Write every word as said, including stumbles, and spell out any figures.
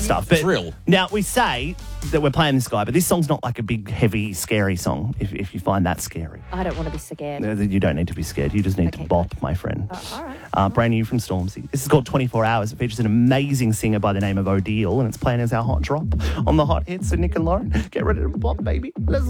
stuff. But Thrill. Now, we say that we're playing this guy, but this song's not like a big, heavy, scary song, if, if you find that scary. I don't want to be scared. No, You don't need to be scared. You just need Okay, to bop, my friend. Uh, all right. Uh, brand new from Stormzy. This is called twenty-four hours. It features an amazing singer by the name of Odile, and it's playing as our hot drop on the hot hits. So Nick and Lauren, get ready to bop, baby. Let's